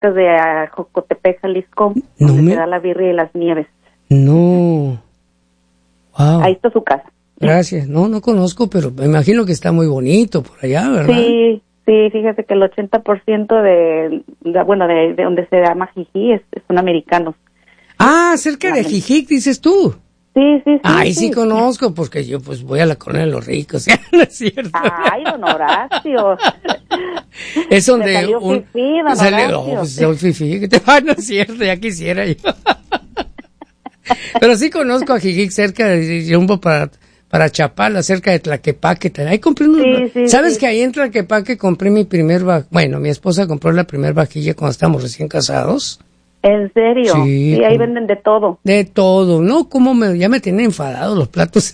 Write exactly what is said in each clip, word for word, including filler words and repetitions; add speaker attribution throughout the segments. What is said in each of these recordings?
Speaker 1: cerca de uh, Jocotepec, Jalisco,
Speaker 2: No
Speaker 1: donde
Speaker 2: me-
Speaker 1: se da la birria y las nieves.
Speaker 2: No. Wow.
Speaker 1: Ahí está su casa.
Speaker 2: Gracias. No, no conozco, pero me imagino que está muy bonito por allá, ¿verdad?
Speaker 1: Sí, sí, fíjese que el ochenta por ciento de, de bueno, de, de donde se llama Jijí es, son americanos.
Speaker 2: Ah, cerca de Jijic, dices tú.
Speaker 1: Sí, sí, sí.
Speaker 2: Ay, sí conozco, porque yo pues voy a la colonia de los ricos, no es cierto.
Speaker 1: Ay, don Horacio.
Speaker 2: Es donde
Speaker 1: Me salió
Speaker 2: un
Speaker 1: fifí, don
Speaker 2: sale-
Speaker 1: Horacio.
Speaker 2: oh, pues, soy fifí, que te ah, no es cierto, ya quisiera yo. Pero sí conozco a Jijic, cerca de rumbo para para Chapala, cerca de Tlaquepaque. Ahí compré unos,
Speaker 1: Sí, sí,
Speaker 2: ¿sabes
Speaker 1: sí.
Speaker 2: que ahí en Tlaquepaque compré mi primer va- bueno, mi esposa compró la primer vajilla cuando estábamos recién casados?
Speaker 1: ¿En serio?
Speaker 2: Sí,
Speaker 1: Sí, ahí
Speaker 2: con-
Speaker 1: venden de todo.
Speaker 2: De todo, ¿no? Como me, ya me tienen enfadados los platos.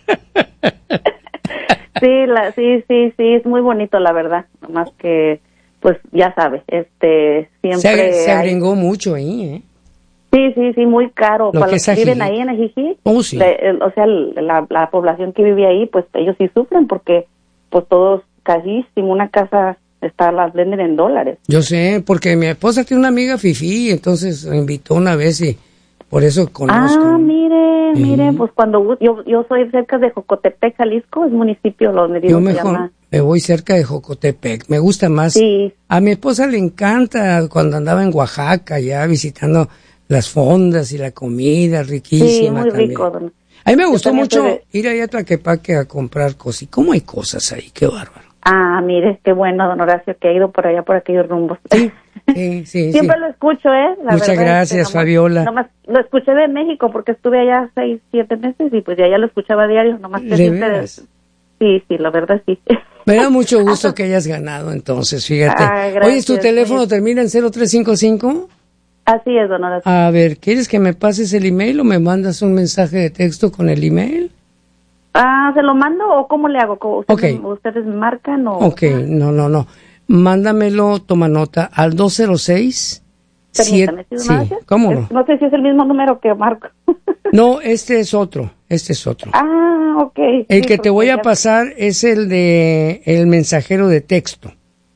Speaker 1: Sí, la, sí, sí, sí, es muy bonito, la verdad. Más que, pues, ya sabe, este,
Speaker 2: se,
Speaker 1: siempre
Speaker 2: se
Speaker 1: hay-
Speaker 2: agringó mucho ahí, ¿eh?
Speaker 1: Sí, sí, sí, muy caro.
Speaker 2: Lo
Speaker 1: Para
Speaker 2: que
Speaker 1: los
Speaker 2: es
Speaker 1: que viven
Speaker 2: Ajijic.
Speaker 1: ahí en Ajijic,
Speaker 2: Oh, sí.
Speaker 1: le- el- o sea, el- la, la población que vive ahí, pues ellos sí sufren porque, pues, todos carísimo. Una casa está, las venden en dólares.
Speaker 2: Yo sé, porque mi esposa tiene una amiga fifí, entonces me invitó una vez y por eso conozco.
Speaker 1: Ah, mire,
Speaker 2: Sí.
Speaker 1: mire, pues cuando gu- yo yo soy cerca de Jocotepec, Jalisco, es municipio donde digo
Speaker 2: Yo
Speaker 1: se
Speaker 2: mejor
Speaker 1: llama.
Speaker 2: me voy cerca de Jocotepec, me gusta más.
Speaker 1: Sí.
Speaker 2: A mi esposa le encanta cuando andaba en Oaxaca, ya visitando las fondas y la comida riquísima
Speaker 1: Sí, muy
Speaker 2: también.
Speaker 1: rico. don-
Speaker 2: A mí me
Speaker 1: Yo
Speaker 2: gustó
Speaker 1: también
Speaker 2: mucho
Speaker 1: soy de-
Speaker 2: ir allá a Tlaquepaque a comprar cosas. ¿Cómo hay cosas ahí? Qué bárbaro.
Speaker 1: Ah, mire, qué bueno, don Horacio, que ha ido por allá, por aquellos rumbos.
Speaker 2: Sí, sí, sí.
Speaker 1: Siempre
Speaker 2: sí.
Speaker 1: lo escucho, ¿eh? La
Speaker 2: Muchas
Speaker 1: verdad es que
Speaker 2: gracias,
Speaker 1: nomás-
Speaker 2: Fabiola.
Speaker 1: Nomás lo escuché de México porque estuve allá seis, siete meses y pues ya ya lo escuchaba diario, nomás que
Speaker 2: ¿De
Speaker 1: siempre-
Speaker 2: veras?
Speaker 1: Sí, sí, la verdad sí.
Speaker 2: Me da mucho gusto que hayas ganado entonces, fíjate.
Speaker 1: Ah, gracias,
Speaker 2: Oye, ¿tu teléfono
Speaker 1: muy-
Speaker 2: termina en cero tres cinco cinco?
Speaker 1: Así es, don Horacio.
Speaker 2: A ver, ¿quieres que me pases el email o me mandas un mensaje de texto con el email?
Speaker 1: Ah, ¿se lo mando o cómo le hago? ¿Cómo ¿Ustedes,
Speaker 2: Ok.
Speaker 1: me- ¿Ustedes me marcan o...?
Speaker 2: Ok, no, no, no. Mándamelo, toma nota, al dos cero seis.
Speaker 1: Permítame, ¿sí, don
Speaker 2: Sí,
Speaker 1: Horacio?
Speaker 2: ¿cómo
Speaker 1: Es-
Speaker 2: no?
Speaker 1: No sé si es el mismo número que marco.
Speaker 2: No, este es otro, este es otro.
Speaker 1: Ah, ok.
Speaker 2: El
Speaker 1: Sí,
Speaker 2: que te voy
Speaker 1: porque
Speaker 2: a
Speaker 1: ya-
Speaker 2: pasar es el de el mensajero de texto.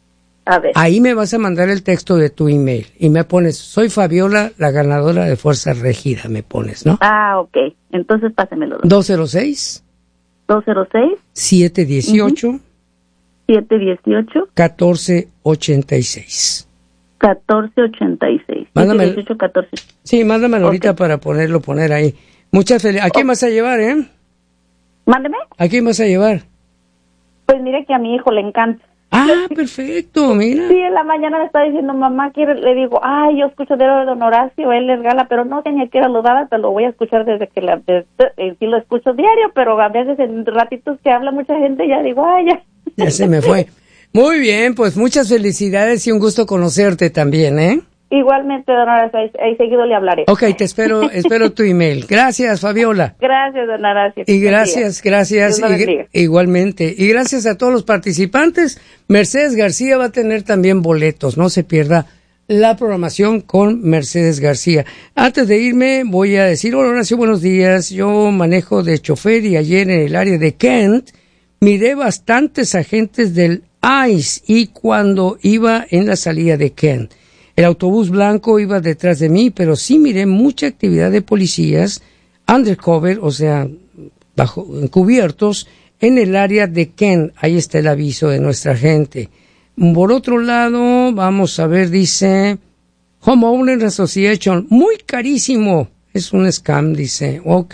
Speaker 1: A ver.
Speaker 2: Ahí me vas a mandar el texto de tu email y me pones, soy Fabiola, la ganadora de Fuerza Régida, me pones, ¿no?
Speaker 1: Ah, ok. Entonces pásemelo.
Speaker 2: dos cero seis,
Speaker 1: dos cero seis,
Speaker 2: siete uno ocho,
Speaker 1: siete uno ocho,
Speaker 2: uno cuatro ocho seis.
Speaker 1: uno cuatro ocho seis.
Speaker 2: Mándame el-
Speaker 1: siete uno ocho, catorce.
Speaker 2: Sí, mándamelo
Speaker 1: Ok.
Speaker 2: ahorita para ponerlo, poner ahí. Muchas felicidades. ¿A quién vas a llevar, eh?
Speaker 1: Mándeme.
Speaker 2: ¿A quién vas a llevar?
Speaker 1: Pues mire que a mi hijo le encanta.
Speaker 2: Ah, perfecto, mira.
Speaker 1: Sí, en la mañana me está diciendo, mamá, quiere, le digo, ay, yo escucho de don Horacio, él es gala, pero no tenía que ir a saludar, te lo voy a escuchar desde que la, desde, eh, sí lo escucho diario, pero a veces en ratitos que habla mucha gente ya digo, ay, ya.
Speaker 2: Ya se me fue. Muy bien, pues muchas felicidades y un gusto conocerte también, ¿eh?
Speaker 1: Igualmente, don Horacio, ahí, ahí seguido le hablaré.
Speaker 2: Ok, te espero, espero tu email. Gracias, Fabiola.
Speaker 1: Gracias, don Horacio.
Speaker 2: Y gracias, gracias.
Speaker 1: Dios lo
Speaker 2: y-
Speaker 1: bendiga.
Speaker 2: igualmente. Y gracias a todos los participantes. Mercedes García va a tener también boletos. No se pierda la programación con Mercedes García. Antes de irme, voy a decir, hola Horacio, buenos días. Yo manejo de chofer y ayer en el área de Kent miré bastantes agentes del ICE y cuando iba en la salida de Kent. El autobús blanco iba detrás de mí, pero sí miré mucha actividad de policías undercover, o sea, bajo encubiertos, en el área de Kent. Ahí está el aviso de nuestra gente. Por otro lado, vamos a ver, dice Homeowner Association, muy carísimo. Es un scam, dice. Ok.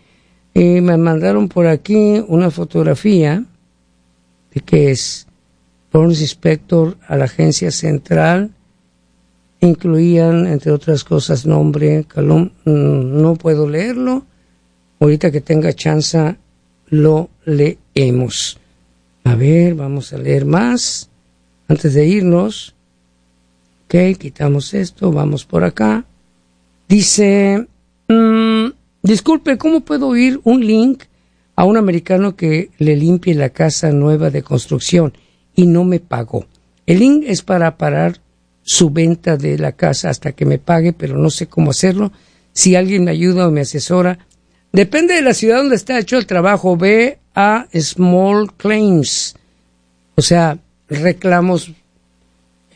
Speaker 2: Y me mandaron por aquí una fotografía de que es Burns Inspector a la agencia central. Incluían, entre otras cosas, nombre, calum, no puedo leerlo. Ahorita que tenga chance lo leemos. A ver, vamos a leer más. Antes de irnos. Ok, quitamos esto, vamos por acá. Dice, mmm, disculpe, ¿cómo puedo oír un link a un americano que le limpie la casa nueva de construcción y no me pagó? El link es para parar su venta de la casa hasta que me pague, pero no sé cómo hacerlo. Si alguien me ayuda o me asesora. Depende de la ciudad donde está hecho el trabajo. Ve a Small Claims. O sea, reclamos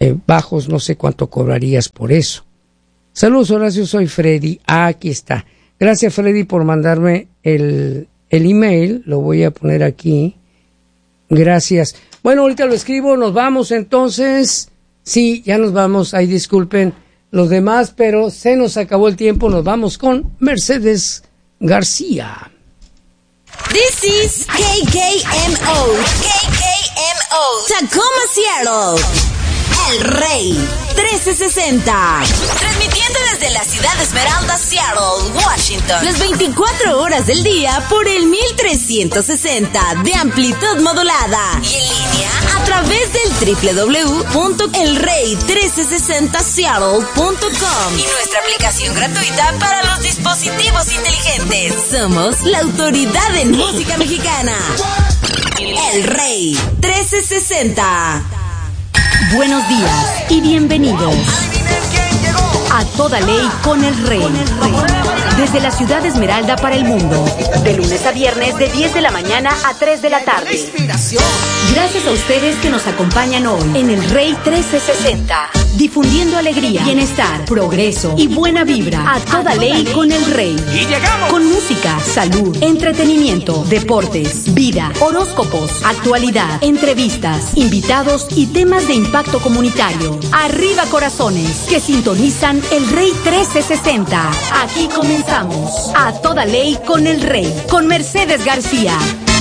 Speaker 2: eh, bajos, no sé cuánto cobrarías por eso. Saludos, Horacio, soy Freddy. Ah, aquí está. Gracias, Freddy, por mandarme el, el email. Lo voy a poner aquí. Gracias. Bueno, ahorita lo escribo. Nos vamos entonces. Sí, ya nos vamos. Ay, disculpen los demás, pero se nos acabó el tiempo. Nos vamos con Mercedes García.
Speaker 3: This is K K M O. K K M O. Tacoma, Seattle. El Rey trece sesenta. Transmitiendo desde la ciudad de Esmeralda, Seattle, Washington. Las veinticuatro horas del día por el mil trescientos sesenta de amplitud modulada. Y en línea a través del doble u doble u doble u punto el rey trece sesenta seattle punto com. Y nuestra aplicación gratuita para los dispositivos inteligentes. Somos la autoridad en música mexicana. El Rey trece sesenta. Buenos días y bienvenidos a Toda Ley con el Rey. Desde la ciudad de Esmeralda para el mundo, de lunes a viernes de diez de la mañana a tres de la tarde. Gracias a ustedes que nos acompañan hoy en el Rey trece sesenta, difundiendo alegría, bienestar, progreso y buena vibra a toda ley con el Rey. Y llegamos con música, salud, entretenimiento, deportes, vida, horóscopos, actualidad, entrevistas, invitados y temas de impacto comunitario. Arriba corazones que sintonizan el Rey trece sesenta. Aquí comenzamos a toda ley con el Rey, con Mercedes García.